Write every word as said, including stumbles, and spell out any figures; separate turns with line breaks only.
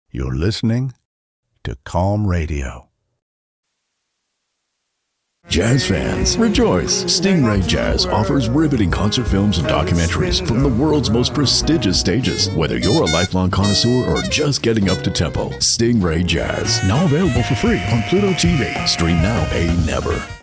You're listening to Calm Radio.
Jazz fans, rejoice! Stingray Jazz offers riveting concert films and documentaries from the world's most prestigious stages. Whether you're a lifelong connoisseur or just getting up to tempo, Stingray Jazz, now available for free on Pluto T V. Stream now, pay never.